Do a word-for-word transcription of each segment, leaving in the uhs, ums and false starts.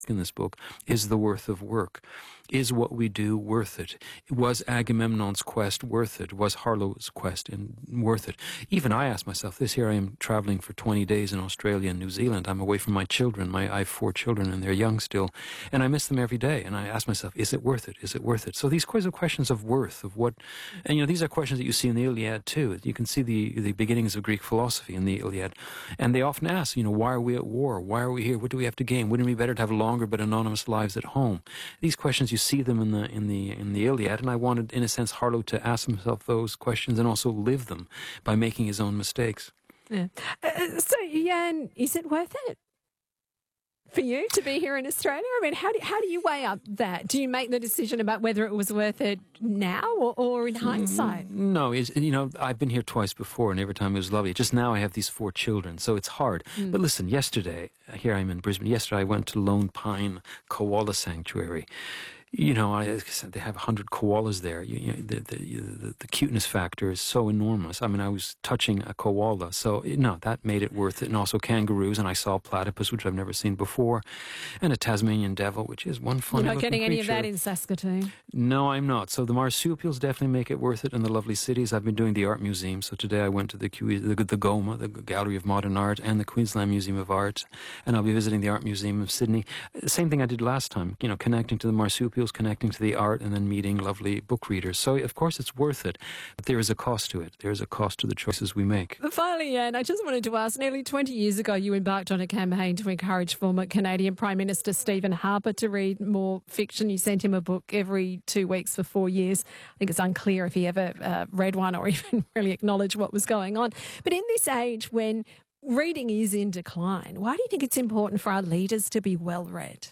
in this book is the worth of work. Is what we do worth it? Was Agamemnon's quest worth it? Was Harlow's quest in, worth it? Even I ask myself this. Here I am traveling for twenty days in Australia and New Zealand. I'm away from my children. My, I have four children and they're young still. And I miss them every day. And I ask myself, is it worth it? Is it worth it? So these are questions of worth, of what... And, you know, these are questions that you see in the Iliad too. You can see the, the beginnings of Greek philosophy in the Iliad. And they often ask, you know, why are we at war? Why are we here? What do we have to gain? Wouldn't it be better to have longer but anonymous lives at home? These questions, you see them in the in the in the Iliad, and I wanted, in a sense, Harlow to ask himself those questions and also live them by making his own mistakes. Yeah. Uh, so, Jan, is it worth it for you to be here in Australia? I mean, how do how do you weigh up that? Do you make the decision about whether it was worth it now or, or in hindsight? No, it's, you know, I've been here twice before, and every time it was lovely. Just now I have these four children, so it's hard. Mm. But listen, yesterday, here I'm in Brisbane. Yesterday I went to Lone Pine Koala Sanctuary. You know, I, they have a hundred koalas there. You, you know, the, the, the, the cuteness factor is so enormous. I mean, I was touching a koala, so it, no, that made it worth it. And also kangaroos, and I saw a platypus, which I've never seen before, and a Tasmanian devil, which is one funny You're not getting creature. any of that in Saskatoon? No, I'm not. So the marsupials definitely make it worth it, and the lovely cities. I've been doing the art museum. So today I went to the the, the GOMA, the Gallery of Modern Art, and the Queensland Museum of Art, and I'll be visiting the Art Museum of Sydney. Same thing I did last time. You know, connecting to the marsupials, connecting to the art, and then meeting lovely book readers. So, of course, it's worth it. But there is a cost to it. There is a cost to the choices we make. But finally, Jan, I just wanted to ask, nearly twenty years ago, you embarked on a campaign to encourage former Canadian Prime Minister Stephen Harper to read more fiction. You sent him a book every two weeks for four years. I think it's unclear if he ever uh, read one or even really acknowledged what was going on. But in this age when reading is in decline, why do you think it's important for our leaders to be well-read?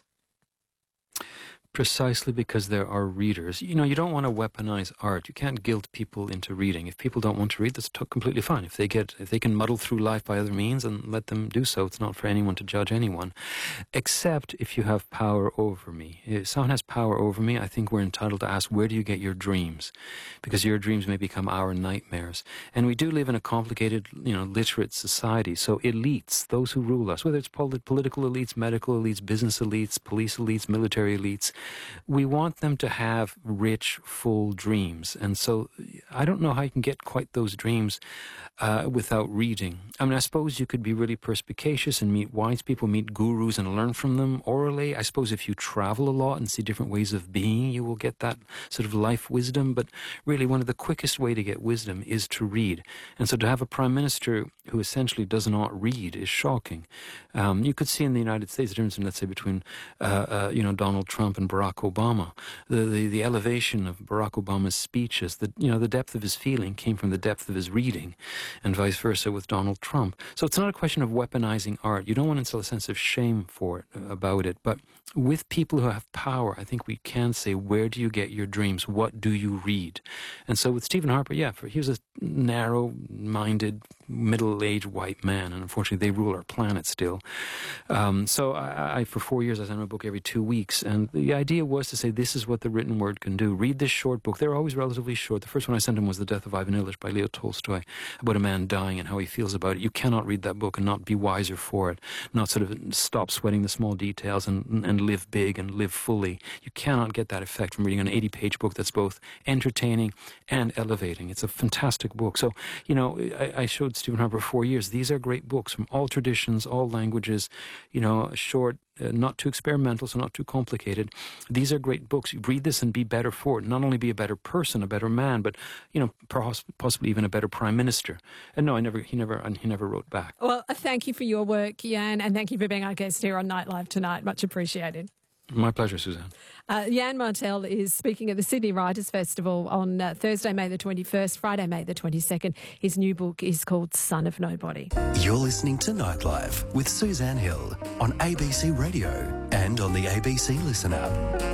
Precisely because there are readers. You know, you don't want to weaponize art. You can't guilt people into reading. If people don't want to read, that's t- completely fine. If they get, if they can muddle through life by other means, and let them do so. It's not for anyone to judge anyone, except if you have power over me. If someone has power over me, I think we're entitled to ask, where do you get your dreams? Because your dreams may become our nightmares. And we do live in a complicated, you know, literate society. So elites, those who rule us, whether it's polit- political elites, medical elites, business elites, police elites, military elites, we want them to have rich, full dreams. And so I don't know how you can get quite those dreams uh, without reading. I mean, I suppose you could be really perspicacious and meet wise people, meet gurus and learn from them orally. I suppose if you travel a lot and see different ways of being, you will get that sort of life wisdom. But really, one of the quickest way to get wisdom is to read. And so to have a prime minister who essentially does not read is shocking. Um, you could see in the United States the difference, let's say, between uh, uh, you know, Donald Trump and Barack Obama. The, the the elevation of Barack Obama's speeches, the you know the depth of his feeling came from the depth of his reading, and vice versa with Donald Trump. So it's not a question of weaponizing art. You don't want to instill a sense of shame for it about it, but with people who have power, I think we can say, where do you get your dreams? What do you read? And so with Stephen Harper, yeah, for, he was a narrow-minded, middle-aged white man, and unfortunately they rule our planet still. Um, so I, I, for four years, I sent him a book every two weeks, and the idea was to say, this is what the written word can do. Read this short book. They're always relatively short. The first one I sent him was The Death of Ivan Illich by Leo Tolstoy, about a man dying and how he feels about it. You cannot read that book and not be wiser for it, not sort of stop sweating the small details and, and live big and live fully. You cannot get that effect from reading an eighty-page book that's both entertaining and elevating. It's a fantastic book. So, you know, I, I showed Stephen Harper for four years. These are great books from all traditions, all languages, you know, short, Uh, not too experimental, so not too complicated. These are great books. You read this and be better for it. Not only be a better person, a better man, but, you know, perhaps, possibly even a better prime minister. And no, I never, he never, and he never wrote back. Well, thank you for your work, Jan, and thank you for being our guest here on Nightlife tonight. Much appreciated. My pleasure, Suzanne. Uh, Jan Martel is speaking at the Sydney Writers' Festival on uh, Thursday, May the twenty-first, Friday, May the twenty-second. His new book is called Son of Nobody. You're listening to Nightlife with Suzanne Hill on A B C Radio and on the A B C Listen app.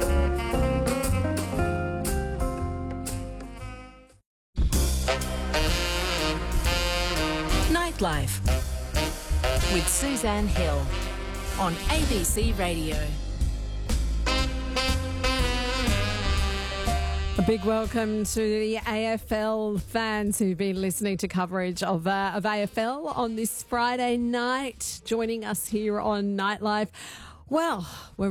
Nightlife with Suzanne Hill on A B C Radio. A big welcome to the A F L fans who've been listening to coverage of, uh, of A F L on this Friday night, joining us here on Nightlife. Well, we're